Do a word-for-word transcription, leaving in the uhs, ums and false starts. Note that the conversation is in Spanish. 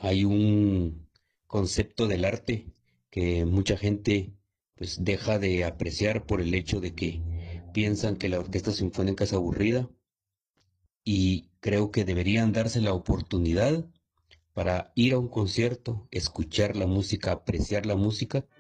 hay un concepto del arte que mucha gente pues deja de apreciar por el hecho de que piensan que la orquesta sinfónica es aburrida y creo que deberían darse la oportunidad para ir a un concierto, escuchar la música, apreciar la música